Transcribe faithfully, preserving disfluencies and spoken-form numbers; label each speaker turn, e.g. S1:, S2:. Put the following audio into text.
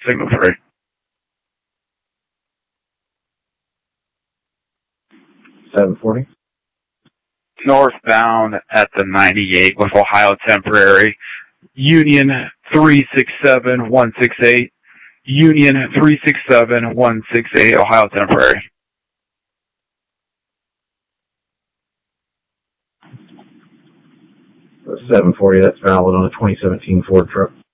S1: signal three.
S2: seven forty.
S1: Northbound at the ninety-eight with Ohio Temporary. Union three six seven one six eight. Union three six seven one six eight, Ohio Temporary.
S2: seven forty, that's valid on a twenty seventeen Ford truck.